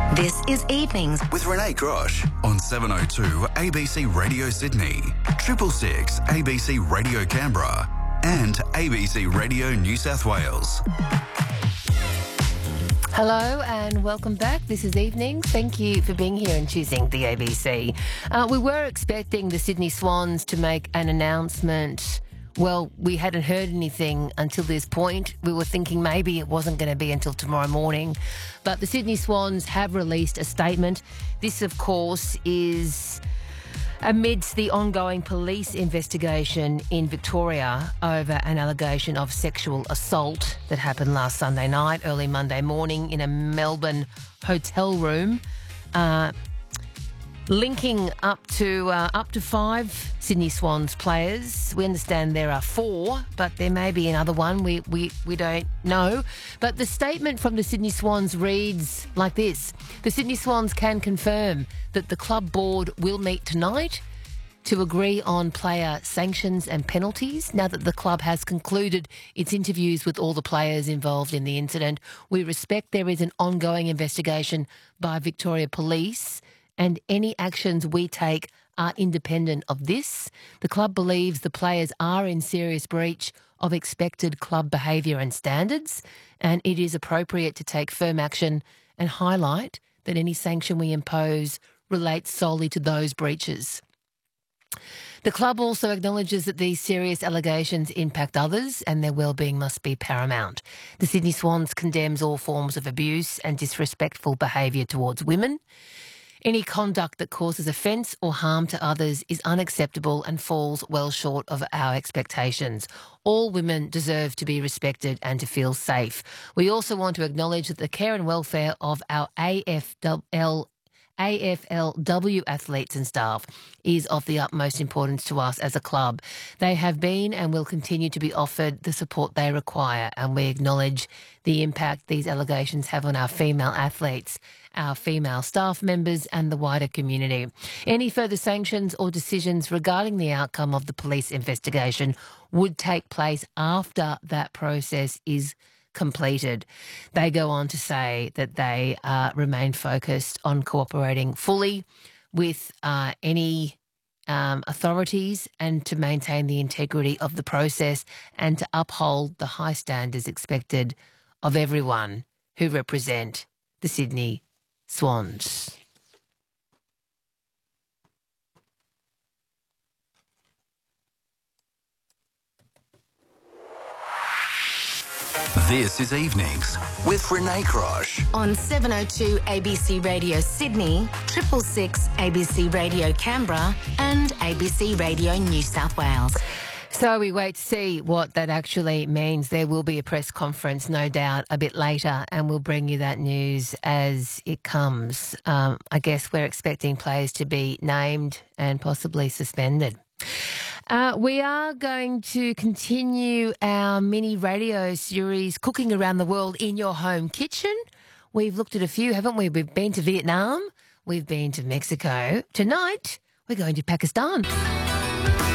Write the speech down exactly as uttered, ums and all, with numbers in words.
This is Evenings with Renee Grosh on seven oh two A B C Radio Sydney, Triple Six A B C Radio Canberra and A B C Radio New South Wales. Hello and welcome back. This is Evenings. Thank you for being here and choosing the A B C. Uh, we were expecting the Sydney Swans to make an announcement. Well, we hadn't heard anything until this point. We were thinking maybe it wasn't going to be until tomorrow morning. But the Sydney Swans have released a statement. This, of course, is amidst the ongoing police investigation in Victoria over an allegation of sexual assault that happened last Sunday night, early Monday morning in a Melbourne hotel room. Uh, linking up to uh, up to five Sydney Swans players. We understand there are four, but there may be another one. We, we, we don't know. But the statement from the Sydney Swans reads like this. The Sydney Swans can confirm that the club board will meet tonight to agree on player sanctions and penalties. Now that the club has concluded its interviews with all the players involved in the incident, we respect there is an ongoing investigation by Victoria Police, and any actions we take are independent of this. The club believes the players are in serious breach of expected club behaviour and standards, and it is appropriate to take firm action and highlight that any sanction we impose relates solely to those breaches. The club also acknowledges that these serious allegations impact others and their well-being must be paramount. The Sydney Swans condemns all forms of abuse and disrespectful behaviour towards women. Any conduct that causes offence or harm to others is unacceptable and falls well short of our expectations. All women deserve to be respected and to feel safe. We also want to acknowledge that the care and welfare of our A F L A F L W athletes and staff is of the utmost importance to us as a club. They have been and will continue to be offered the support they require, and we acknowledge the impact these allegations have on our female athletes, our female staff members and the wider community. Any further sanctions or decisions regarding the outcome of the police investigation would take place after that process is completed. They go on to say that they uh, remain focused on cooperating fully with uh, any um, authorities and to maintain the integrity of the process and to uphold the high standards expected of everyone who represent the Sydney Swans. This is Evenings with Renee Grosh on seven oh two A B C Radio Sydney, Triple Six A B C Radio Canberra and A B C Radio New South Wales. So we wait to see what that actually means. There will be a press conference, no doubt, a bit later, and we'll bring you that news as it comes. Um, I guess we're expecting players to be named and possibly suspended. Uh, we are going to continue our mini radio series, Cooking Around the World in Your Home Kitchen. We've looked at a few, haven't we? We've been to Vietnam. We've been to Mexico. Tonight, we're going to Pakistan.